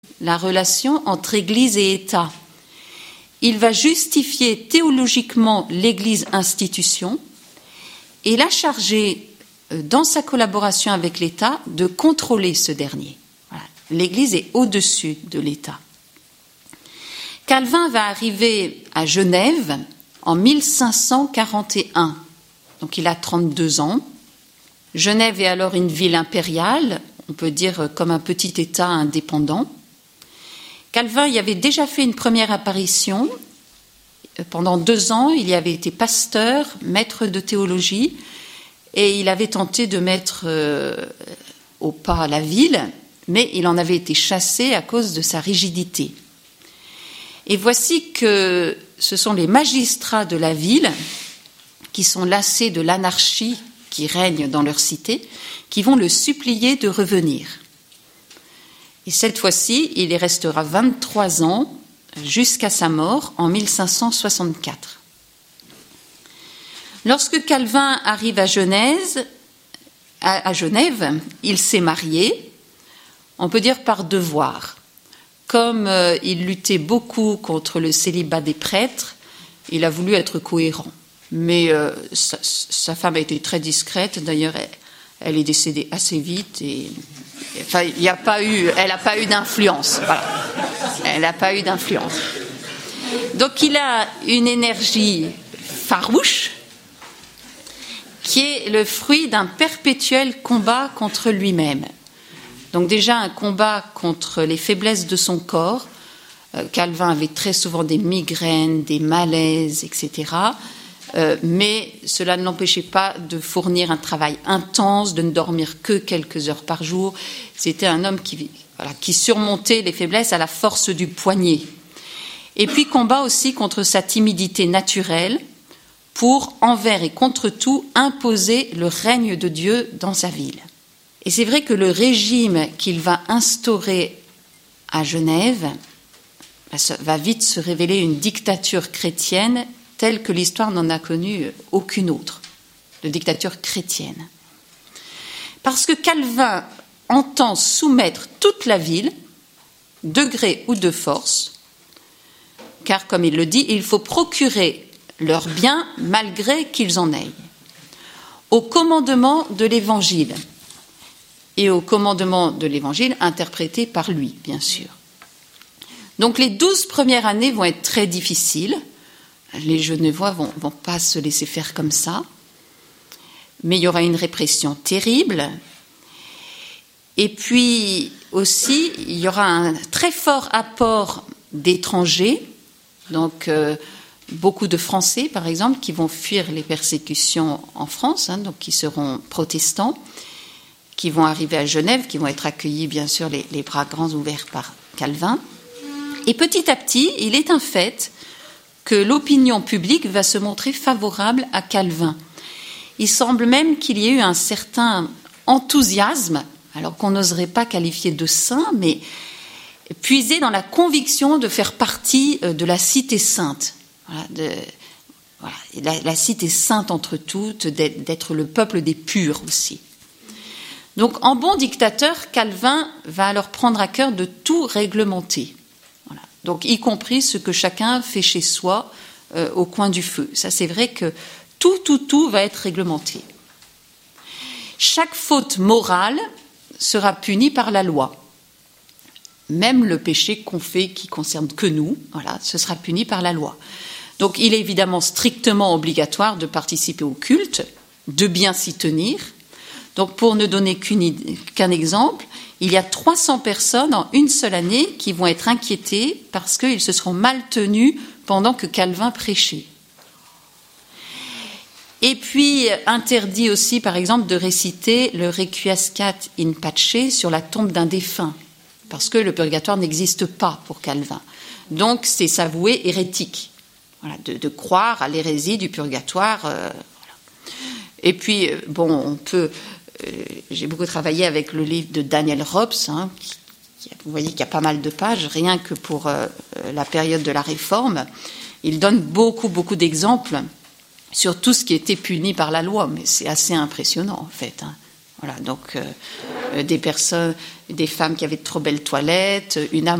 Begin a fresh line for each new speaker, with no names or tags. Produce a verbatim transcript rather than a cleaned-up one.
la relation entre Église et État. Il va justifier théologiquement l'Église institution et la charger, dans sa collaboration avec l'État, de contrôler ce dernier. Voilà. L'Église est au-dessus de l'État. Calvin va arriver à Genève en mille cinq cent quarante et un, donc il a trente-deux ans. Genève est alors une ville impériale, on peut dire comme un petit État indépendant. Calvin y avait déjà fait une première apparition. Pendant deux ans, il y avait été pasteur, maître de théologie, et il avait tenté de mettre euh, au pas la ville, mais il en avait été chassé à cause de sa rigidité. Et voici que ce sont les magistrats de la ville, qui sont lassés de l'anarchie qui règne dans leur cité, qui vont le supplier de revenir. Et cette fois-ci, il y restera vingt-trois ans jusqu'à sa mort en mille cinq cent soixante-quatre. Lorsque Calvin arrive à Genève, à, à Genève, il s'est marié, on peut dire par devoir. Comme euh, il luttait beaucoup contre le célibat des prêtres, il a voulu être cohérent. Mais euh, sa, sa femme a été très discrète, d'ailleurs elle, elle est décédée assez vite et enfin, il y a pas eu, elle n'a pas eu d'influence. Voilà. Elle n'a pas eu d'influence. Donc il a une énergie farouche qui est le fruit d'un perpétuel combat contre lui-même. Donc déjà un combat contre les faiblesses de son corps. Euh, Calvin avait très souvent des migraines, des malaises, et cetera. Euh, mais cela ne l'empêchait pas de fournir un travail intense, de ne dormir que quelques heures par jour. C'était un homme qui, voilà, qui surmontait les faiblesses à la force du poignet. Et puis combat aussi contre sa timidité naturelle pour, envers et contre tout, imposer le règne de Dieu dans sa ville. Et c'est vrai que le régime qu'il va instaurer à Genève va vite se révéler une dictature chrétienne telle que l'histoire n'en a connu aucune autre, de dictature chrétienne. Parce que Calvin entend soumettre toute la ville, de gré ou de force, car, comme il le dit, il faut procurer leurs biens malgré qu'ils en aient, au commandement de l'Évangile, et au commandement de l'Évangile interprété par lui, bien sûr. Donc les douze premières années vont être très difficiles. Les Genevois ne vont, vont pas se laisser faire comme ça. Mais il y aura une répression terrible. Et puis aussi, il y aura un très fort apport d'étrangers, donc euh, beaucoup de Français, par exemple, qui vont fuir les persécutions en France, hein, donc qui seront protestants, qui vont arriver à Genève, qui vont être accueillis, bien sûr, les, les bras grands ouverts par Calvin. Et petit à petit, il est un fait que l'opinion publique va se montrer favorable à Calvin. Il semble même qu'il y ait eu un certain enthousiasme, alors qu'on n'oserait pas qualifier de saint, mais puisé dans la conviction de faire partie de la cité sainte. Voilà, de, voilà, la, la cité sainte entre toutes, d'être, d'être le peuple des purs aussi. Donc, en bon dictateur, Calvin va alors prendre à cœur de tout réglementer. Voilà. Donc, y compris ce que chacun fait chez soi euh, au coin du feu. Ça, c'est vrai que tout, tout, tout va être réglementé. Chaque faute morale sera punie par la loi. Même le péché qu'on fait qui concerne que nous, voilà, ce sera puni par la loi. Donc, il est évidemment strictement obligatoire de participer au culte, de bien s'y tenir. Donc, pour ne donner qu'une, qu'un exemple, il y a trois cents personnes en une seule année qui vont être inquiétées parce qu'ils se seront mal tenus pendant que Calvin prêchait. Et puis, interdit aussi, par exemple, de réciter le Requiescat in pace sur la tombe d'un défunt, parce que le purgatoire n'existe pas pour Calvin. Donc, c'est s'avouer hérétique, voilà, de, de croire à l'hérésie du purgatoire. Euh, voilà. Et puis, bon, on peut... J'ai beaucoup travaillé avec le livre de Daniel Robs, hein, qui, qui, vous voyez qu'il y a pas mal de pages, rien que pour euh, la période de la Réforme. Il donne beaucoup, beaucoup d'exemples sur tout ce qui était puni par la loi, mais c'est assez impressionnant, en fait. Hein. Voilà, donc, euh, des personnes, des femmes qui avaient de trop belles toilettes, une